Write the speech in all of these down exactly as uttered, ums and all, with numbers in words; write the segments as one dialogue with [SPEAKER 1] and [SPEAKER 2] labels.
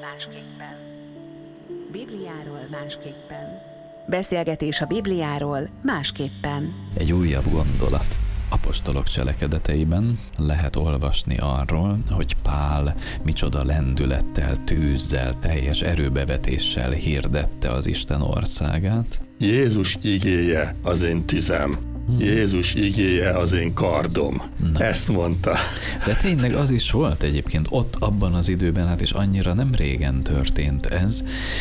[SPEAKER 1] másképpen. Bibliáról másképpen. Beszélgetés a Bibliáról másképpen.
[SPEAKER 2] Egy újabb gondolat. Apostolok cselekedeteiben lehet olvasni arról, hogy Pál micsoda lendülettel, tűzzel, teljes erőbevetéssel hirdette az Isten országát.
[SPEAKER 3] Jézus igéje az én tüzem. Hmm. Jézus igéje az én kardom. Na. Ezt mondta.
[SPEAKER 2] De tényleg az is volt egyébként ott abban az időben, hát és annyira nem régen történt ez,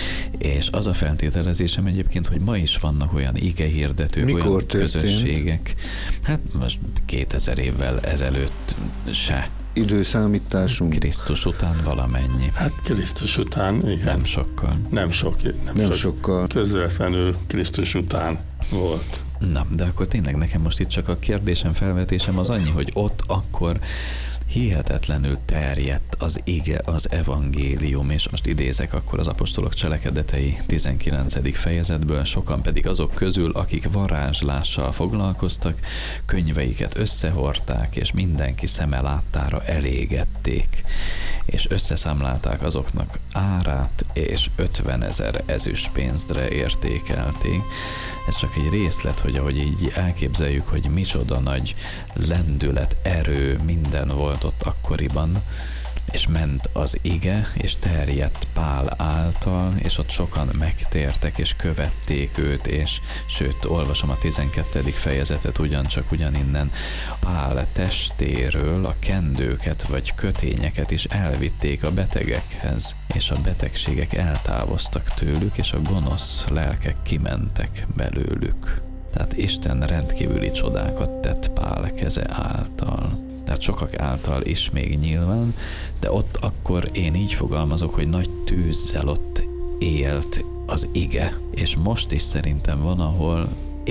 [SPEAKER 2] és az a feltételezésem egyébként, hogy ma is vannak olyan igehirdetők,
[SPEAKER 4] Mikor
[SPEAKER 2] olyan
[SPEAKER 4] történt?
[SPEAKER 2] közösségek, hát most kétezer évvel ezelőtt se.
[SPEAKER 4] Időszámításunk.
[SPEAKER 2] Krisztus után valamennyi.
[SPEAKER 3] Hát Krisztus után, igen.
[SPEAKER 2] Nem sokkal.
[SPEAKER 3] Nem sok, nem,
[SPEAKER 4] Nem
[SPEAKER 3] sok.
[SPEAKER 4] sokkal.
[SPEAKER 3] Közvetlenül Krisztus után volt.
[SPEAKER 2] Na, de akkor tényleg nekem most itt csak a kérdésem, felvetésem az annyi, hogy ott akkor hihetetlenül terjedt az ige, az evangélium, és most idézek akkor az apostolok cselekedetei tizenkilencedik fejezetből, sokan pedig azok közül, akik varázslással foglalkoztak, könyveiket összehordták, és mindenki szeme láttára elégették, és összeszámlálták azoknak árát, és ötvenezer ezüstpénzre értékelték. Ez csak egy részlet, hogy ahogy így elképzeljük, hogy micsoda nagy lendület, erő, minden volt ott akkoriban, és ment az ige, és terjedt Pál által, és ott sokan megtértek, és követték őt, és sőt, olvasom a tizenkettedik fejezetet ugyancsak ugyaninnen, Pál testéről a kendőket vagy kötényeket is elvitték a betegekhez, és a betegségek eltávoztak tőlük, és a gonosz lelkek kimentek belőlük. Tehát Isten rendkívüli csodákat tett Pál keze által. Tehát sokak által is még nyilván, de ott akkor én így fogalmazok, hogy nagy tűzzel ott élt az ige, és most is szerintem van, ahol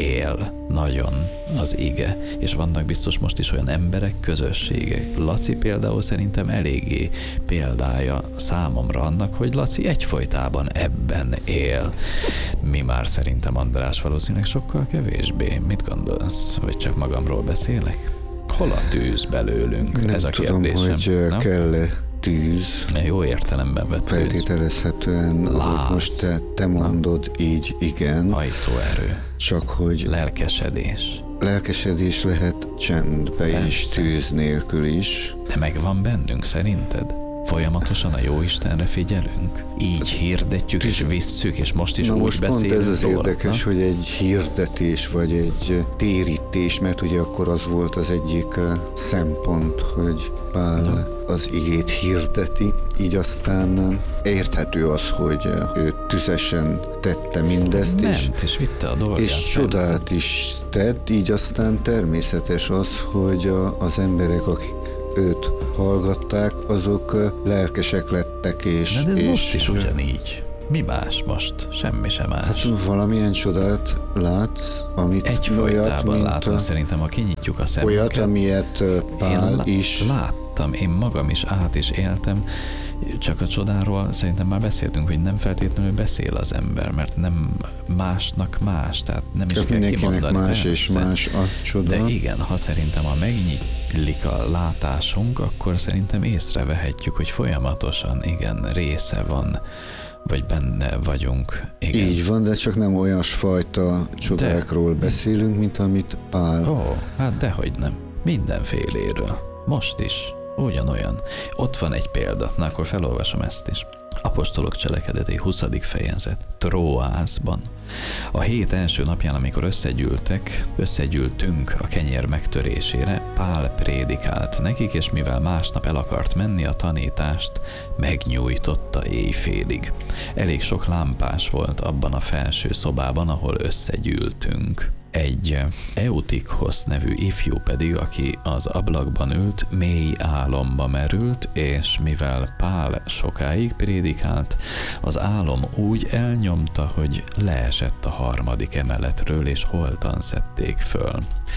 [SPEAKER 2] él nagyon az ige, és vannak biztos most is olyan emberek, közösségek. Laci például szerintem eléggé példája számomra annak, hogy Laci egyfolytában ebben él. Mi már szerintem, András, valószínűleg sokkal kevésbé. Mit gondolsz? Vagy csak magamról beszélek? Hol a tűz belőlünk?
[SPEAKER 4] Nem
[SPEAKER 2] Ez a
[SPEAKER 4] tudom,
[SPEAKER 2] kérdésem.
[SPEAKER 4] hogy
[SPEAKER 2] nem?
[SPEAKER 4] kell-e tűz.
[SPEAKER 2] Jó értelemben vett tűz.
[SPEAKER 4] Feltételezhetően,
[SPEAKER 2] Láz.
[SPEAKER 4] ahogy most te, te mondod, így igen.
[SPEAKER 2] Hajtóerő.
[SPEAKER 4] Csak hogy
[SPEAKER 2] Lelkesedés.
[SPEAKER 4] lelkesedés lehet csendbe
[SPEAKER 2] Persze.
[SPEAKER 4] is, tűz nélkül is.
[SPEAKER 2] De megvan bennünk szerinted? Folyamatosan a jó Istenre figyelünk? Így hirdetjük és visszük, és most is
[SPEAKER 4] Na
[SPEAKER 2] úgy
[SPEAKER 4] most pont
[SPEAKER 2] beszélünk
[SPEAKER 4] ez az
[SPEAKER 2] róla,
[SPEAKER 4] érdekes,
[SPEAKER 2] na?
[SPEAKER 4] hogy egy hirdetés, vagy egy térítés, mert ugye akkor az volt az egyik eh, szempont, hogy Pál
[SPEAKER 2] Na.
[SPEAKER 4] az igét hirdeti, így aztán eh, érthető az, hogy eh, ő tüzesen tette mindezt, és,
[SPEAKER 2] Ment, és vitte a dolgát.
[SPEAKER 4] és
[SPEAKER 2] persze.
[SPEAKER 4] csodát is tett, így aztán természetes az, hogy a, az emberek, akik őt hallgatták, azok eh, lelkesek lettek, és...
[SPEAKER 2] De, de
[SPEAKER 4] és
[SPEAKER 2] most is ugyanígy. Mi más most? Semmi sem más.
[SPEAKER 4] Hát valamilyen csodát látsz, amit
[SPEAKER 2] Egyfolytában
[SPEAKER 4] olyat,
[SPEAKER 2] látom,
[SPEAKER 4] mint
[SPEAKER 2] szerintem, ha kinyitjuk a szemünket.
[SPEAKER 4] olyat, amilyet Pál
[SPEAKER 2] én lá-
[SPEAKER 4] is.
[SPEAKER 2] láttam, én magam is át is éltem, csak a csodáról szerintem már beszéltünk, hogy nem feltétlenül beszél az ember, mert nem másnak más, tehát nem is
[SPEAKER 4] Csak
[SPEAKER 2] kell
[SPEAKER 4] mindenkinek
[SPEAKER 2] kimondani.
[SPEAKER 4] más és
[SPEAKER 2] persze.
[SPEAKER 4] más a csoda.
[SPEAKER 2] De igen, ha szerintem ha megnyílik a látásunk, akkor szerintem észrevehetjük, hogy folyamatosan igen, része van, vagy benne vagyunk. Igen.
[SPEAKER 4] Így van, de csak nem olyasfajta csodákról
[SPEAKER 2] De.
[SPEAKER 4] beszélünk, mint amit Pál.
[SPEAKER 2] Ó, hát dehogy nem. Mindenféléről. Most is. Ugyanolyan. Ott van egy példa. Na, akkor felolvasom ezt is. Apostolok cselekedetei huszadik fejezet. Tróászban. A hét első napján, amikor összegyűltek, összegyűltünk a kenyér megtörésére, Pál prédikált nekik, és mivel másnap el akart menni, a tanítást megnyújtotta éjfélig. Elég sok lámpás volt abban a felső szobában, ahol összegyűltünk. Egy Eutikhosz nevű ifjú pedig, aki az ablakban ült, mély álomba merült, és mivel Pál sokáig prédikált, az álom úgy elnyomta, hogy leesett a harmadik emeletről, és holtan szedték föl.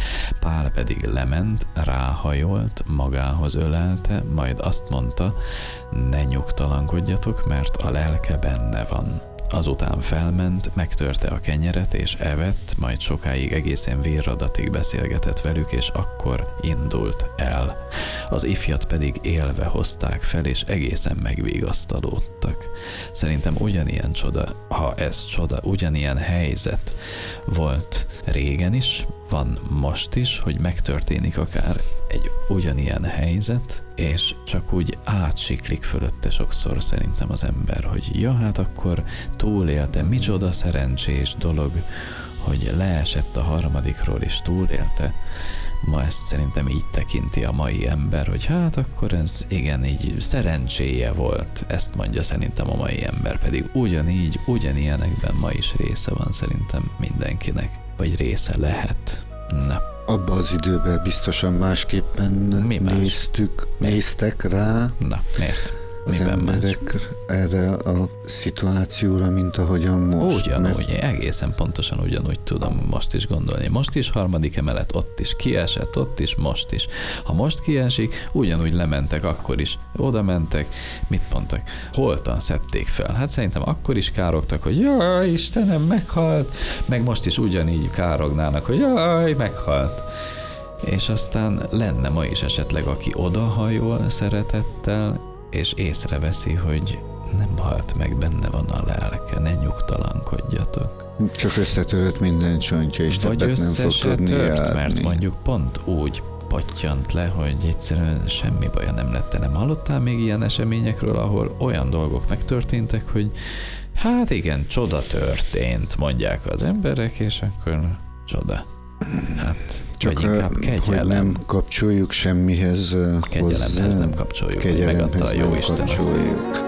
[SPEAKER 2] Pál pedig lement, ráhajolt, magához ölelte, majd azt mondta, ne nyugtalankodjatok, mert a lelke benne van. Azután felment, megtörte a kenyeret és evett, majd sokáig egészen virradatig beszélgetett velük, és akkor indult el. Az ifjat pedig élve hozták fel, és egészen megvigasztalódtak. szerintem ugyanilyen csoda, ha ez csoda, ugyanilyen helyzet volt régen is, van most is, hogy megtörténik akár egy ugyanilyen helyzet, és csak úgy átsiklik fölötte sokszor szerintem az ember, hogy ja, hát akkor túlélte, micsoda szerencsés dolog, hogy leesett a harmadikról és túlélte. Ma ezt szerintem így tekinti a mai ember, hogy hát akkor ez igen, így szerencséje volt. Ezt mondja szerintem a mai ember, pedig ugyanígy, ugyanilyenekben ma is része van szerintem mindenkinek, vagy része lehet. Na.
[SPEAKER 4] Abban az időben biztosan másképpen
[SPEAKER 2] Mi más?
[SPEAKER 4] néztük, néztek rá
[SPEAKER 2] Na, miért?
[SPEAKER 4] az
[SPEAKER 2] Miben
[SPEAKER 4] emberek más? Erre a szituációra, mint ahogyan most.
[SPEAKER 2] Ugyanúgy, mert... egészen pontosan ugyanúgy tudom most is gondolni. Most is harmadik emelet, ott is kiesett, ott is, most is. Ha most kiesik, ugyanúgy lementek, akkor is oda mentek, mit mondtak? Holtan szedték fel. Hát szerintem akkor is károgtak, hogy jaj, Istenem, meghalt, meg most is ugyanígy kárognának, hogy jaj, meghalt. És aztán lenne ma is esetleg, aki odahajol szeretettel, és észreveszi, hogy nem halt meg, benne van a lelke, ne nyugtalankodjatok.
[SPEAKER 4] Csak összetörött minden csontja, és
[SPEAKER 2] vagy
[SPEAKER 4] többet nem fog
[SPEAKER 2] se
[SPEAKER 4] tudni
[SPEAKER 2] tört,
[SPEAKER 4] járni.
[SPEAKER 2] mert mondjuk pont úgy pattyant le, hogy egyszerűen semmi baja nem lett. Te nem hallottál még ilyen eseményekről, ahol olyan dolgok megtörténtek, hogy hát igen, csoda történt, mondják az emberek, és akkor csoda. Hát,
[SPEAKER 4] csak
[SPEAKER 2] vagy inkább
[SPEAKER 4] hogy
[SPEAKER 2] kegyelem.
[SPEAKER 4] nem kapcsoljuk semmihez
[SPEAKER 2] Kegyelemhez
[SPEAKER 4] hozzá.
[SPEAKER 2] nem kapcsoljuk, hogy
[SPEAKER 4] Kegyelemhez
[SPEAKER 2] megadta a jó
[SPEAKER 4] nem
[SPEAKER 2] Isten.
[SPEAKER 4] kapcsoljuk.